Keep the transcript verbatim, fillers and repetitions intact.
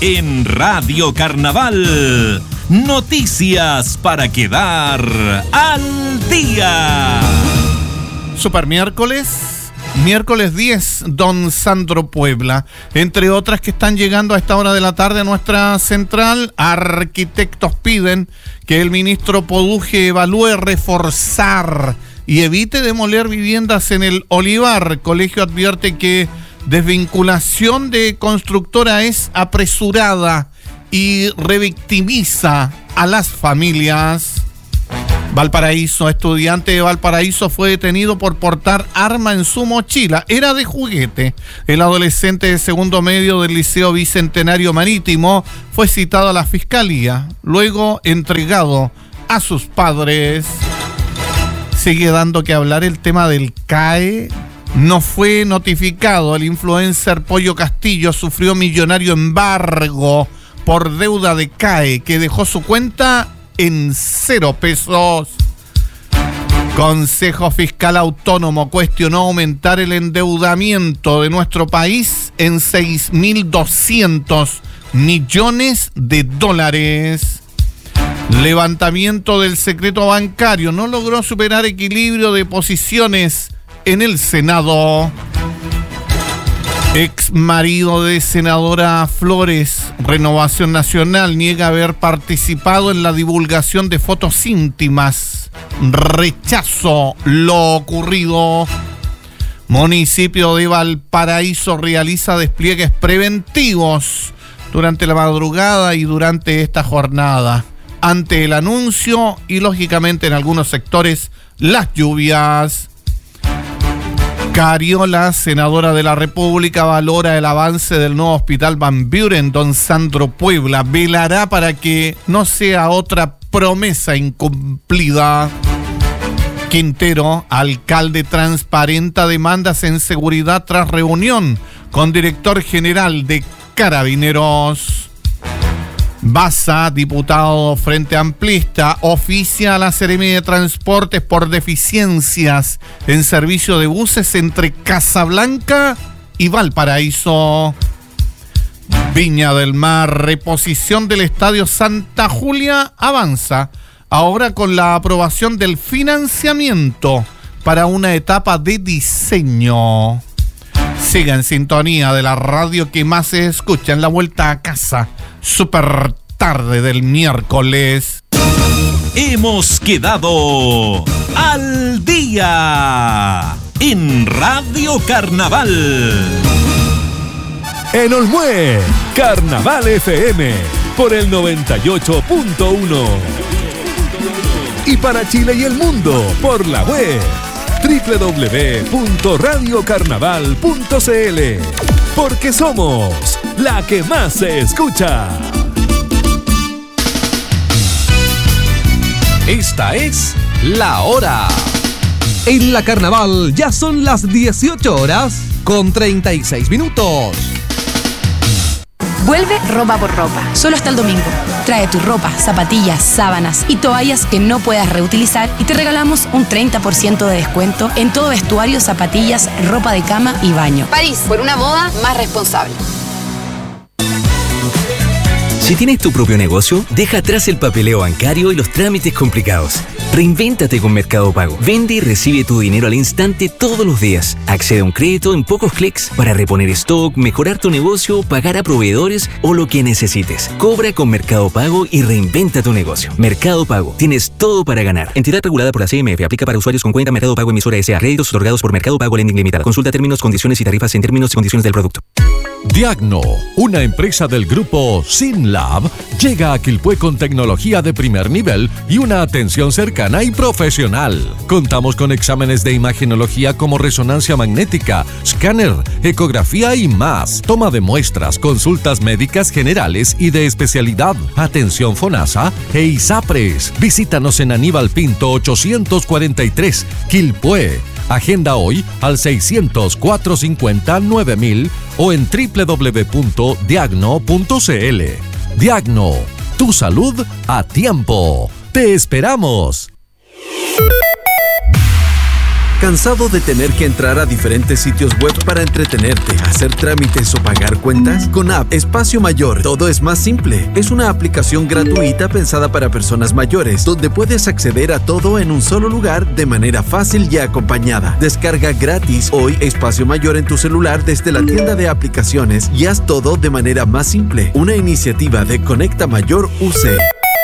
En Radio Carnaval, noticias para quedar al día. Super miércoles, miércoles diez, Don Sandro Puebla. Entre otras que están llegando a esta hora de la tarde a nuestra central, arquitectos piden que el ministro Poduje evalúe reforzar y evite demoler viviendas en el Olivar. Colegio advierte que desvinculación de constructora es apresurada y revictimiza a las familias. Valparaíso, estudiante de Valparaíso fue detenido por portar arma en su mochila. Era de juguete. El adolescente de segundo medio del Liceo Bicentenario Marítimo fue citado a la fiscalía, luego entregado a sus padres. Sigue dando que hablar el tema del C A E. No fue notificado. El influencer Pollo Castillo sufrió millonario embargo por deuda de C A E, que dejó su cuenta en cero pesos. Consejo Fiscal Autónomo cuestionó aumentar el endeudamiento de nuestro país en seis mil doscientos millones de dólares. Levantamiento del secreto bancario. No logró superar equilibrio de posiciones en el Senado. Ex marido de senadora Flores, Renovación Nacional, niega haber participado en la divulgación de fotos íntimas. Rechazo lo ocurrido. Municipio de Valparaíso realiza despliegues preventivos durante la madrugada y durante esta jornada, ante el anuncio y lógicamente en algunos sectores las lluvias. Cariola, senadora de la República, valora el avance del nuevo hospital Van Buren. Don Sandro Puebla velará para que no sea otra promesa incumplida. Quintero, alcalde, transparenta demandas en seguridad tras reunión con director general de Carabineros. Baza, diputado Frente Amplista, oficia a la Seremi de Transportes por deficiencias en servicio de buses entre Casablanca y Valparaíso. Viña del Mar, reposición del Estadio Santa Julia avanza, ahora con la aprobación del financiamiento para una etapa de diseño. Siga en sintonía de la radio que más se escucha en la vuelta a casa. Super tarde del miércoles. Hemos quedado al día en Radio Carnaval. En Olmué, Carnaval F M por el noventa y ocho punto uno. Y para Chile y el mundo por la web doble u doble u doble u punto radio carnaval punto c l. Porque somos la que más se escucha. Esta es la hora. En la Carnaval ya son las dieciocho horas con treinta y seis minutos. Vuelve Ropa por Ropa, solo hasta el domingo. Trae tu ropa, zapatillas, sábanas y toallas que no puedas reutilizar y te regalamos un treinta por ciento de descuento en todo vestuario, zapatillas, ropa de cama y baño. París, por una moda más responsable. Si tienes tu propio negocio, deja atrás el papeleo bancario y los trámites complicados. Reinvéntate con Mercado Pago. Vende y recibe tu dinero al instante todos los días. Accede a un crédito en pocos clics para reponer stock, mejorar tu negocio, pagar a proveedores o lo que necesites. Cobra con Mercado Pago y reinventa tu negocio. Mercado Pago. Tienes todo para ganar. Entidad regulada por la C M F. Aplica para usuarios con cuenta Mercado Pago Emisora S A. Créditos otorgados por Mercado Pago Lending Limitada. Consulta términos, condiciones y tarifas en términos y condiciones del producto. Diagno, una empresa del grupo SynLab, llega a Quilpué con tecnología de primer nivel y una atención cercana y profesional. Contamos con exámenes de imagenología como resonancia magnética, escáner, ecografía y más. Toma de muestras, consultas médicas generales y de especialidad, atención FONASA e ISAPRES. Visítanos en Aníbal Pinto ochocientos cuarenta y tres, Quilpué. Agenda hoy al seiscientos, cuatrocientos cincuenta, nueve mil o en doble u doble u doble u punto diagno punto c l. Diagno, tu salud a tiempo. ¡Te esperamos! ¿Cansado de tener que entrar a diferentes sitios web para entretenerte, hacer trámites o pagar cuentas? Con App Espacio Mayor todo es más simple. Es una aplicación gratuita pensada para personas mayores, donde puedes acceder a todo en un solo lugar de manera fácil y acompañada. Descarga gratis hoy Espacio Mayor en tu celular desde la tienda de aplicaciones y haz todo de manera más simple. Una iniciativa de Conecta Mayor U C.